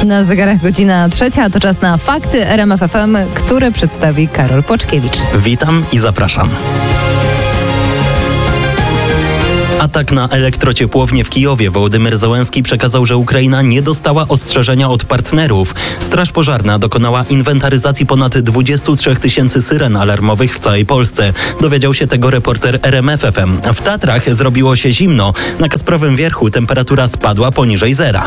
Na zegarach godzina 3, a to czas na fakty RMF FM, które przedstawi Karol Płaczkiewicz. Witam i zapraszam. Atak na elektrociepłownię w Kijowie. Wołodymyr Zełenski przekazał, że Ukraina nie dostała ostrzeżenia od partnerów. Straż Pożarna dokonała inwentaryzacji ponad 23 tysięcy syren alarmowych w całej Polsce. Dowiedział się tego reporter RMF FM. W Tatrach zrobiło się zimno. Na Kasprowym Wierchu temperatura spadła poniżej zera.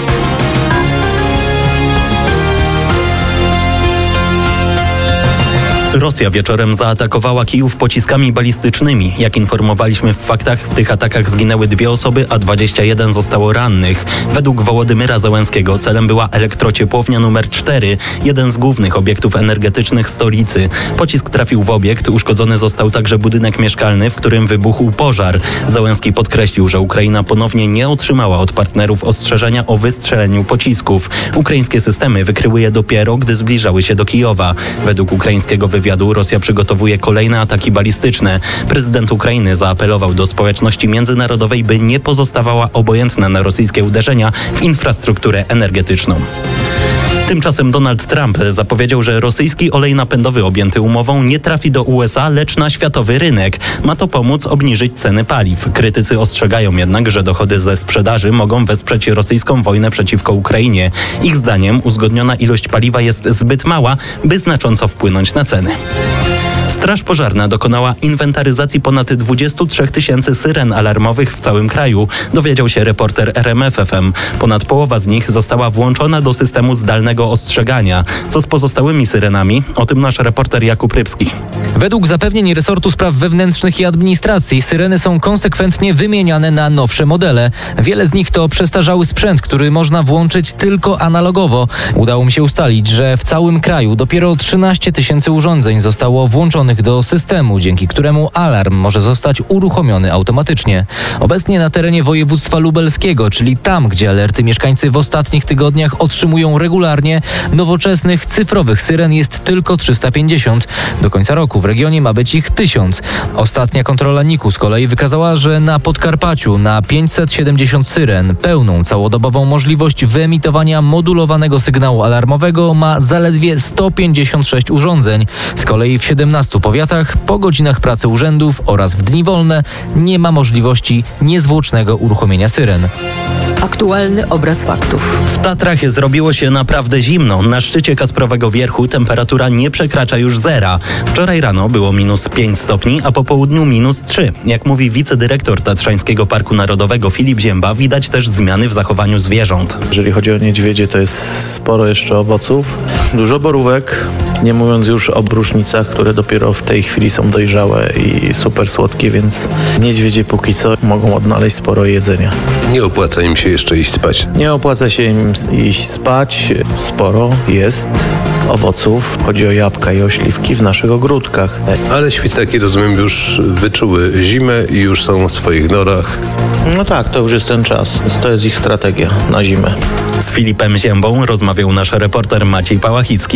Rosja wieczorem zaatakowała Kijów pociskami balistycznymi. Jak informowaliśmy w faktach, w tych atakach zginęły 2 osoby, a 21 zostało rannych. Według Wołodymyra Zełenskiego celem była elektrociepłownia numer 4, jeden z głównych obiektów energetycznych stolicy. Pocisk trafił w obiekt, uszkodzony został także budynek mieszkalny, w którym wybuchł pożar. Zełenski podkreślił, że Ukraina ponownie nie otrzymała od partnerów ostrzeżenia o wystrzeleniu pocisków. Ukraińskie systemy wykryły je dopiero, gdy zbliżały się do Kijowa. Według ukraińskiego wywiadu Rosja przygotowuje kolejne ataki balistyczne. Prezydent Ukrainy zaapelował do społeczności międzynarodowej, by nie pozostawała obojętna na rosyjskie uderzenia w infrastrukturę energetyczną. Tymczasem Donald Trump zapowiedział, że rosyjski olej napędowy objęty umową nie trafi do USA, lecz na światowy rynek. Ma to pomóc obniżyć ceny paliw. Krytycy ostrzegają jednak, że dochody ze sprzedaży mogą wesprzeć rosyjską wojnę przeciwko Ukrainie. Ich zdaniem uzgodniona ilość paliwa jest zbyt mała, by znacząco wpłynąć na ceny. Straż Pożarna dokonała inwentaryzacji ponad 23 tysięcy syren alarmowych w całym kraju, dowiedział się reporter RMF FM. Ponad połowa z nich została włączona do systemu zdalnego ostrzegania. Co z pozostałymi syrenami? O tym nasz reporter Jakub Rybski. Według zapewnień resortu spraw wewnętrznych i administracji syreny są konsekwentnie wymieniane na nowsze modele. Wiele z nich to przestarzały sprzęt, który można włączyć tylko analogowo. Udało mi się ustalić, że w całym kraju dopiero 13 tysięcy urządzeń zostało włączonych do systemu, dzięki któremu alarm może zostać uruchomiony automatycznie. Obecnie na terenie województwa lubelskiego, czyli tam, gdzie alerty mieszkańcy w ostatnich tygodniach otrzymują regularnie, nowoczesnych, cyfrowych syren jest tylko 350. Do końca roku w regionie ma być ich 1000. Ostatnia kontrola NIK-u z kolei wykazała, że na Podkarpaciu na 570 syren pełną całodobową możliwość wyemitowania modulowanego sygnału alarmowego ma zaledwie 156 urządzeń. Z kolei w 17 powiatach po godzinach pracy urzędów oraz w dni wolne nie ma możliwości niezwłocznego uruchomienia syren. Aktualny obraz faktów. W Tatrach zrobiło się naprawdę zimno. Na szczycie Kasprowego Wierchu temperatura nie przekracza już zera. Wczoraj rano było -5 stopni, a po południu -3. Jak mówi wicedyrektor Tatrzańskiego Parku Narodowego Filip Zięba, widać też zmiany w zachowaniu zwierząt. Jeżeli chodzi o niedźwiedzie, to jest sporo jeszcze owoców, dużo borówek, nie mówiąc już o brusznicach, które dopiero w tej chwili są dojrzałe i super słodkie, więc niedźwiedzie póki co mogą odnaleźć sporo jedzenia. Nie opłaca im się jeszcze iść spać. Nie opłaca się im iść spać. Sporo jest owoców. Chodzi o jabłka i ośliwki w naszych ogródkach. Ale świstaki, rozumiem, już wyczuły zimę i już są w swoich norach. No tak, to już jest ten czas. To jest ich strategia na zimę. Z Filipem Ziębą rozmawiał nasz reporter Maciej Pałachicki.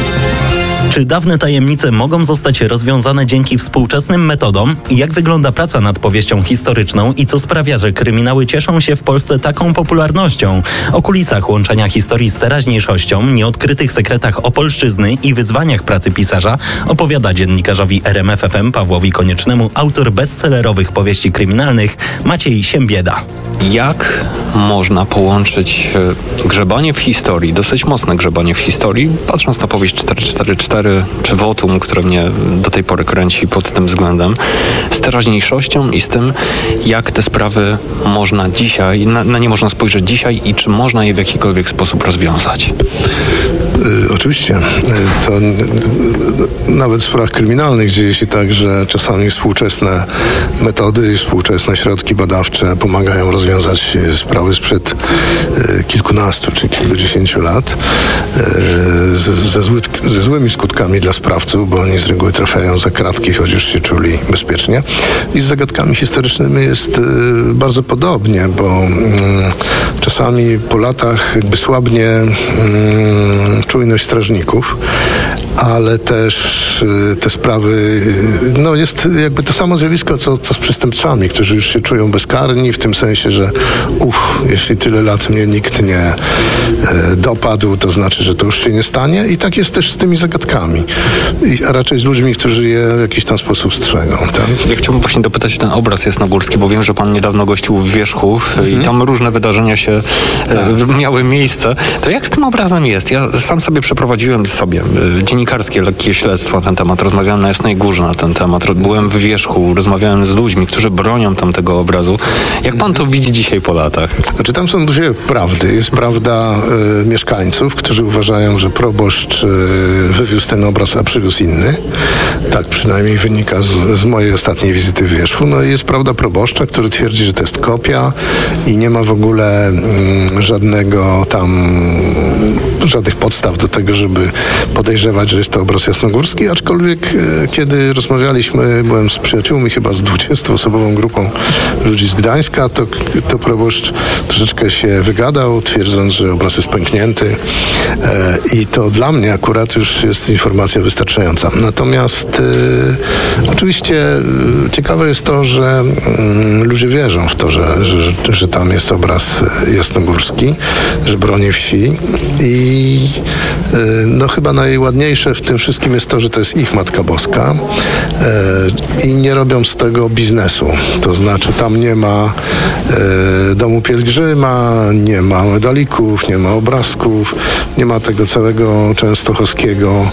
Czy dawne tajemnice mogą zostać rozwiązane dzięki współczesnym metodom? Jak wygląda praca nad powieścią historyczną i co sprawia, że kryminały cieszą się w Polsce taką popularnością? O kulisach łączenia historii z teraźniejszością, nieodkrytych sekretach Opolszczyzny i wyzwaniach pracy pisarza opowiada dziennikarzowi RMF FM Pawłowi Koniecznemu autor bestsellerowych powieści kryminalnych Maciej Siembieda. Jak można połączyć grzebanie w historii, dosyć mocne grzebanie w historii, patrząc na powieść 444 czy Wotum, które mnie do tej pory kręci pod tym względem, z teraźniejszością i z tym, jak te sprawy można dzisiaj, na nie można spojrzeć dzisiaj i czy można je w jakikolwiek sposób rozwiązać? Oczywiście. To nawet w sprawach kryminalnych dzieje się tak, że czasami współczesne metody i współczesne środki badawcze pomagają rozwiązać sprawy sprzed kilkunastu czy kilkudziesięciu lat ze złymi skutkami dla sprawców, bo oni z reguły trafiają za kratki, choć już się czuli bezpiecznie. I z zagadkami historycznymi jest bardzo podobnie, bo czasami po latach jakby słabnie czujność strażników, ale też te sprawy, no jest jakby to samo zjawisko, co z przestępcami, którzy już się czują bezkarni, w tym sensie, że jeśli tyle lat mnie nikt dopadł, to znaczy, że to już się nie stanie i tak jest też z tymi zagadkami. A raczej z ludźmi, którzy je w jakiś tam sposób strzegą. Tak? Ja chciałbym właśnie dopytać o ten obraz jasnogórski, bo wiem, że pan niedawno gościł w Wierzchu i tam różne wydarzenia się miały miejsce. To jak z tym obrazem jest? Ja sam sobie przeprowadziłem dziennikarskie lekkie śledztwo na ten temat. Rozmawiałem na Jasnej Górze na ten temat. Byłem w Wierzchu, rozmawiałem z ludźmi, którzy bronią tam tego obrazu. Jak pan to widzi dzisiaj po latach? Znaczy tam są dwie prawdy. Jest prawda mieszkańców, którzy uważają, że proboszcz wywiózł ten obraz, a przywiózł inny. Tak przynajmniej wynika z mojej ostatniej wizyty w Wierzchu. No i jest prawda proboszcza, który twierdzi, że to jest kopia i nie ma w ogóle żadnych podstaw do tego, żeby podejrzewać, że jest to obraz jasnogórski, aczkolwiek kiedy rozmawialiśmy, byłem z przyjaciółmi chyba z 20-osobową grupą ludzi z Gdańska, to proboszcz troszeczkę się wygadał, twierdząc, że obraz jest pęknięty i to dla mnie akurat już jest informacja wystarczająca. Natomiast oczywiście ciekawe jest to, że ludzie wierzą w to, że tam jest obraz jasnogórski, że broni wsi i no chyba najładniejsze w tym wszystkim jest to, że to jest ich Matka Boska i nie robią z tego biznesu. To znaczy tam nie ma domu pielgrzyma, nie ma medalików, nie ma obrazków, nie ma tego całego częstochowskiego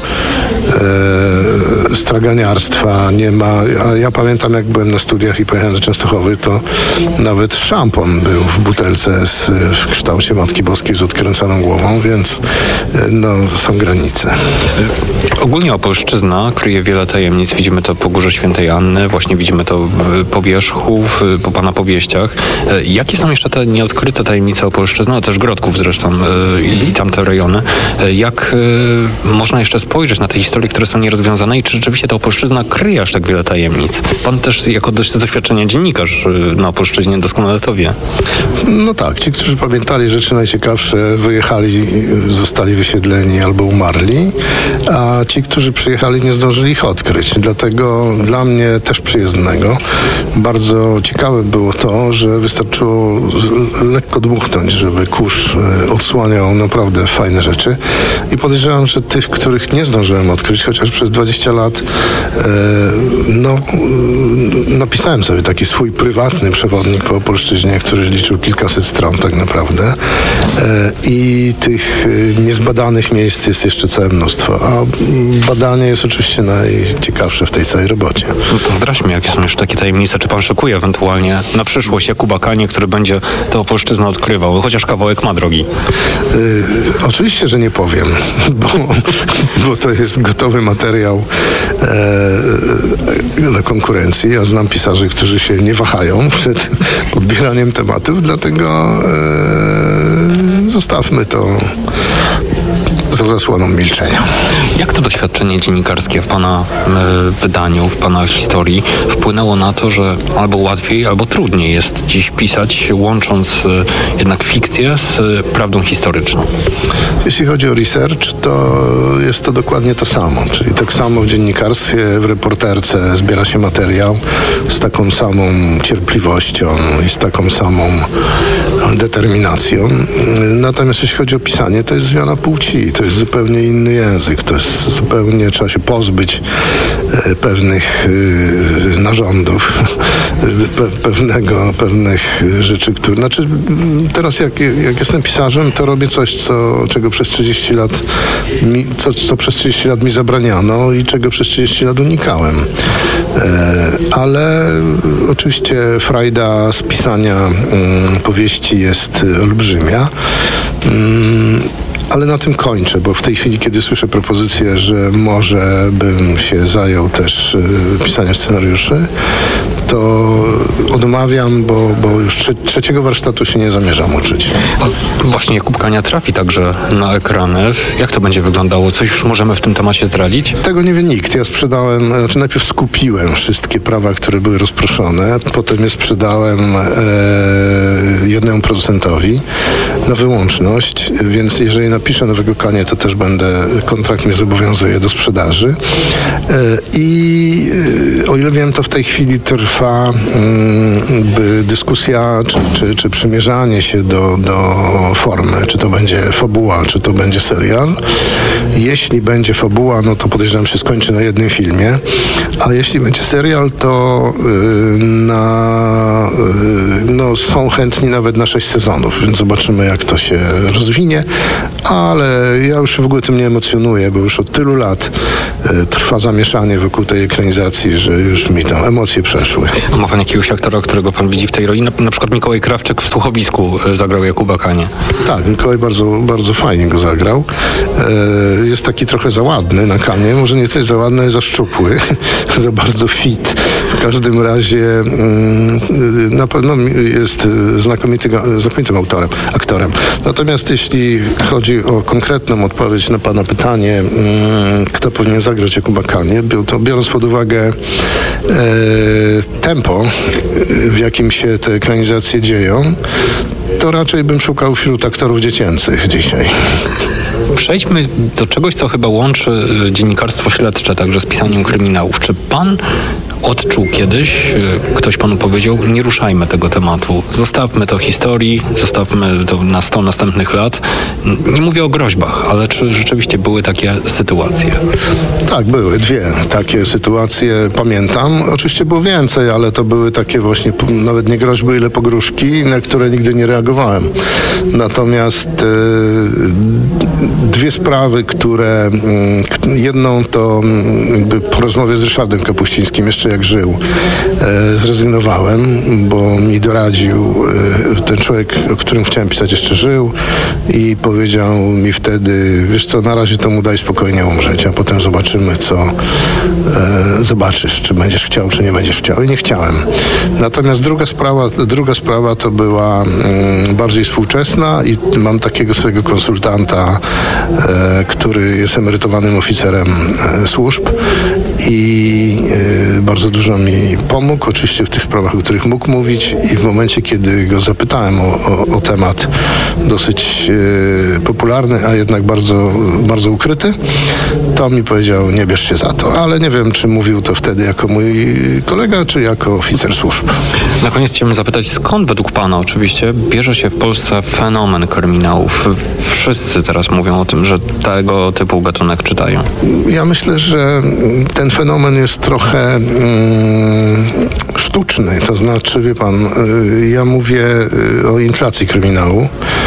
straganiarstwa, nie ma, a ja pamiętam jak byłem na studiach i pojechałem do Częstochowy, to nawet szampon był w butelce w kształcie Matki Boskiej z odkręconą głową, więc no, są granice. Ogólnie Opolszczyzna kryje wiele tajemnic. Widzimy to po Górze Świętej Anny, właśnie widzimy to po Wierzchu, po pana powieściach. Jakie są jeszcze te nieodkryte tajemnice Opolszczyzny, a też Grodków zresztą i tamte rejony? Jak można jeszcze spojrzeć na te historie, które są nierozwiązane i czy rzeczywiście ta Opolszczyzna kryje aż tak wiele tajemnic? Pan też jako dość doświadczony dziennikarz na Opolszczyźnie doskonale to wie. No tak, ci, którzy pamiętali rzeczy najciekawsze, wyjechali, zostali wysiedleni albo umarli, a ci, którzy przyjechali, nie zdążyli ich odkryć. Dlatego dla mnie też przyjezdnego bardzo ciekawe było to, że wystarczyło lekko dmuchnąć, żeby kurz odsłaniał naprawdę fajne rzeczy i podejrzewam, że tych, których nie zdążyłem odkryć, chociaż przez 20 lat napisałem sobie taki swój prywatny przewodnik po Opolszczyźnie, który liczył kilkaset stron tak naprawdę i tych niezbadanych miejsc jest jeszcze całe mnóstwo, a badanie jest oczywiście najciekawsze w tej całej robocie. No to zdradźmy, jakie są jeszcze takie tajemnice. Czy pan szykuje ewentualnie na przyszłość Jakuba Kanie, który będzie tę Opolszczyznę odkrywał, chociaż kawałek ma drogi? Oczywiście, że nie powiem, bo to jest gotowy materiał dla konkurencji. Ja znam pisarzy, którzy się nie wahają przed odbieraniem tematów, dlatego zostawmy to za zasłoną milczenia. Jak to doświadczenie dziennikarskie w pana wydaniu, w pana historii wpłynęło na to, że albo łatwiej, albo trudniej jest dziś pisać, łącząc jednak fikcję z prawdą historyczną? Jeśli chodzi o research, to jest to dokładnie to samo. Czyli tak samo w dziennikarstwie, w reporterce zbiera się materiał z taką samą cierpliwością i z taką samą determinacją. Natomiast jeśli chodzi o pisanie, to jest zmiana płci, to jest zupełnie inny język, to jest zupełnie, trzeba się pozbyć pewnych narządów, pewnych rzeczy, które... Znaczy, teraz jak jestem pisarzem, to robię coś, czego przez 30 lat co przez 30 lat mi zabraniano i czego przez 30 lat unikałem. Ale oczywiście frajda z pisania powieści jest olbrzymia. Ale na tym kończę, bo w tej chwili, kiedy słyszę propozycję, że może bym się zajął też pisaniem scenariuszy, to odmawiam, bo już trzeciego warsztatu się nie zamierzam uczyć. Właśnie Jakub Kania trafi także na ekrany. Jak to będzie wyglądało? Coś już możemy w tym temacie zdradzić? Tego nie wie nikt. Ja sprzedałem, najpierw skupiłem wszystkie prawa, które były rozproszone, potem je sprzedałem jednemu producentowi na wyłączność, więc jeżeli napiszę nowego Kanie, to też kontrakt mnie zobowiązuje do sprzedaży. I o ile wiem, to w tej chwili trwa trwa dyskusja, czy przymierzanie się do formy, czy to będzie fabuła, czy to będzie serial. Jeśli będzie fabuła, no to podejrzewam, się skończy na jednym filmie, a jeśli będzie serial, to są chętni nawet na 6 sezonów, więc zobaczymy, jak to się rozwinie, ale ja już się w ogóle tym nie emocjonuję, bo już od tylu lat trwa zamieszanie wokół tej ekranizacji, że już mi tam emocje przeszły. A ma pan jakiegoś aktora, którego pan widzi w tej roli? Na przykład Mikołaj Krawczyk w Słuchowisku zagrał Jakuba Kanie. Tak, Mikołaj bardzo, bardzo fajnie go zagrał. Jest taki trochę za ładny na Kanie, może nie tyle za ładny, ale za szczupły, za bardzo fit. W każdym razie na pewno jest znakomitym aktorem. Natomiast jeśli chodzi o konkretną odpowiedź na pana pytanie, kto powinien zagrać Jakuba Kanie, to biorąc pod uwagę tempo, w jakim się te ekranizacje dzieją, to raczej bym szukał wśród aktorów dziecięcych dzisiaj. Przejdźmy do czegoś, co chyba łączy dziennikarstwo śledcze także z pisaniem kryminałów. Czy pan odczuł kiedyś, ktoś panu powiedział, nie ruszajmy tego tematu, zostawmy to historii, zostawmy to na 100 następnych lat. Nie mówię o groźbach, ale czy rzeczywiście były takie sytuacje? Tak, były 2 takie sytuacje, pamiętam. Oczywiście było więcej, ale to były takie właśnie nawet nie groźby, ile pogróżki, na które nigdy nie reagowałem. Natomiast 2 sprawy, które jedną to jakby po rozmowie z Ryszardem Kapuścińskim, jeszcze jak żył, zrezygnowałem, bo mi doradził, ten człowiek, o którym chciałem pisać, jeszcze żył i powiedział mi wtedy, wiesz co, na razie to mu daj spokojnie umrzeć, a potem zobaczymy, co zobaczysz, czy będziesz chciał, czy nie będziesz chciał. I nie chciałem. Natomiast druga sprawa to była bardziej współczesna i mam takiego swojego konsultanta, który jest emerytowanym oficerem służb i bardzo dużo mi pomógł, oczywiście w tych sprawach, o których mógł mówić, i w momencie, kiedy go zapytałem o temat dosyć popularny, a jednak bardzo, bardzo ukryty, to mi powiedział, nie bierz się za to. Ale nie wiem, czy mówił to wtedy jako mój kolega, czy jako oficer służb. Na koniec chciałbym zapytać, skąd według pana oczywiście bierze się w Polsce fenomen kryminałów? Wszyscy teraz mówią o tym, że tego typu gatunek czytają. Ja myślę, że ten fenomen jest trochę sztuczny. To znaczy, wie pan, ja mówię o inflacji kryminału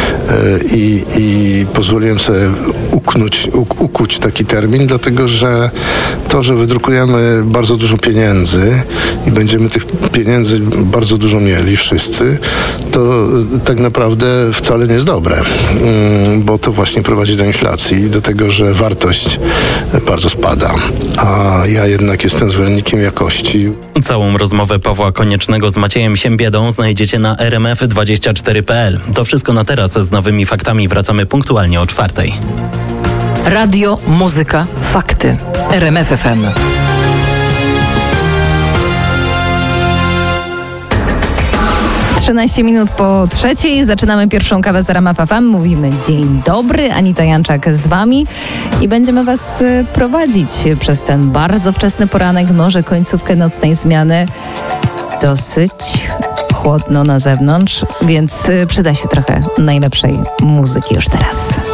i pozwoliłem sobie ukuć taki termin, dlatego że to, że wydrukujemy bardzo dużo pieniędzy i będziemy tych pieniędzy bardzo dużo mieli wszyscy, to tak naprawdę wcale nie jest dobre, bo to właśnie prowadzi do inflacji i do tego, że wartość bardzo spada, a ja jednak jestem zwolennikiem jakości. Całą rozmowę Pawła Koniecznego z Maciejem Siembiedą znajdziecie na rmf24.pl. To wszystko na teraz. Z nowymi faktami wracamy punktualnie o 4:00. Radio, muzyka, fakty. RMF FM. Trzynaście minut po 3:00. Zaczynamy pierwszą kawę z RMF FM. Mówimy dzień dobry. Anita Janczak z wami i będziemy was prowadzić przez ten bardzo wczesny poranek, może końcówkę nocnej zmiany. Dosyć chłodno na zewnątrz, więc przyda się trochę najlepszej muzyki już teraz.